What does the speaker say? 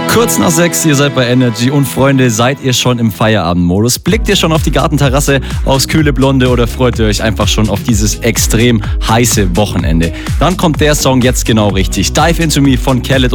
Kurz nach 6, ihr seid bei Energy und Freunde, seid ihr schon im Feierabendmodus? Blickt ihr schon auf die Gartenterrasse, aufs kühle Blonde oder freut ihr euch einfach schon auf dieses extrem heiße Wochenende? Dann kommt der Song jetzt genau richtig. Dive Into Me von Khaled